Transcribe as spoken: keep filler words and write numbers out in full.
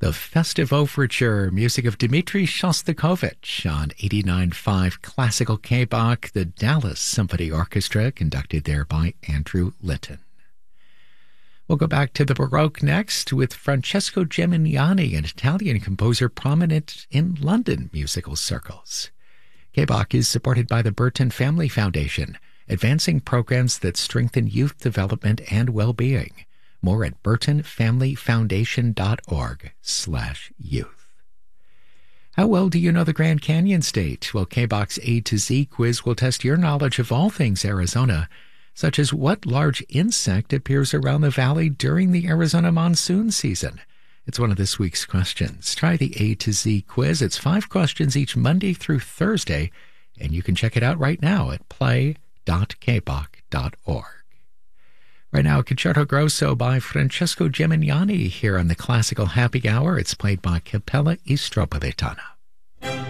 The Festive Overture, music of Dmitri Shostakovich on eighty-nine point five Classical K-Bach, the Dallas Symphony Orchestra, conducted there by Andrew Litton. We'll go back to the Baroque next with Francesco Gemignani, an Italian composer prominent in London musical circles. K-Bach is supported by the Burton Family Foundation, advancing programs that strengthen youth development and well-being. More at burtonfamilyfoundation.org slash youth. How well do you know the Grand Canyon State? Well, K-Bach's A to Z quiz will test your knowledge of all things Arizona, such as what large insect appears around the valley during the Arizona monsoon season. It's one of this week's questions. Try the A to Z quiz. It's five questions each Monday through Thursday, and you can check it out right now at play dot k bach dot org. Right now, Concerto Grosso by Francesco Gemignani here on the Classical Happy Hour. It's played by Capella Istropolitana.